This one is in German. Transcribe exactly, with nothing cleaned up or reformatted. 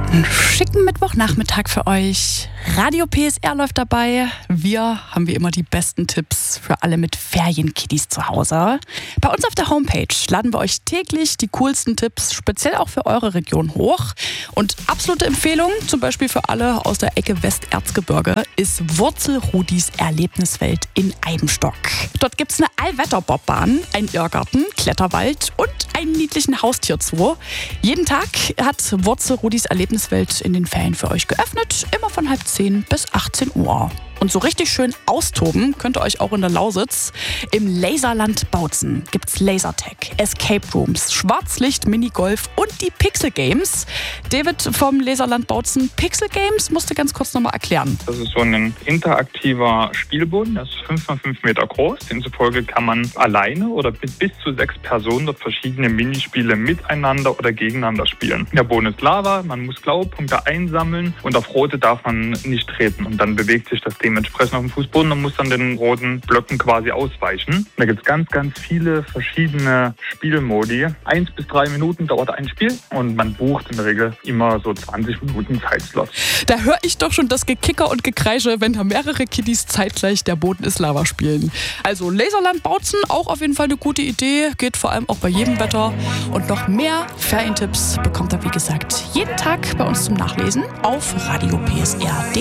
Einen schicken Mittwochnachmittag für euch. Radio P S R läuft dabei. Wir haben wie immer die besten Tipps für alle mit Ferienkiddies zu Hause. Bei uns auf der Homepage laden wir euch täglich die coolsten Tipps, speziell auch für eure Region, hoch. Und absolute Empfehlung, zum Beispiel für alle aus der Ecke Westerzgebirge, ist Wurzelrudis Erlebniswelt in Eibenstock. Dort gibt es eine Allwetterbobbahn, einen Irrgarten, Kletterwald und einen niedlichen Haustierzoo. Jeden Tag hat Wurzelrudis Erlebniswelt in den Ferien für euch geöffnet, immer von halb zehn bis achtzehn Uhr. Und so richtig schön austoben könnt ihr euch auch in der Lausitz. Im Laserland Bautzen gibt's Lasertag, Escape Rooms, Schwarzlicht, Minigolf und die Pixel Games. David vom Laserland Bautzen, Pixel Games musst du ganz kurz nochmal erklären. Das ist so ein interaktiver Spielboden, der ist fünf mal fünf Meter groß. Demzufolge kann man alleine oder mit bis zu sechs Personen dort verschiedene Minispiele miteinander oder gegeneinander spielen. Der Boden ist Lava, man muss Glaubenpunkte einsammeln und auf rote darf man nicht treten. Und dann bewegt sich das dementsprechend auf dem Fußboden und muss dann den roten Blöcken quasi ausweichen. Da gibt es ganz, ganz viele verschiedene Spielmodi. Eins bis drei Minuten dauert ein Spiel und man bucht in der Regel immer so zwanzig Minuten Zeitslot. Da höre ich doch schon das Gekicker und Gekreische, wenn da mehrere Kiddies zeitgleich Der Boden ist Lava spielen. Also Laserland Bautzen, auch auf jeden Fall eine gute Idee. Geht vor allem auch bei jedem Wetter. Und noch mehr Ferientipps bekommt ihr, wie gesagt, jeden Tag bei uns zum Nachlesen auf radio p s r punkt d e.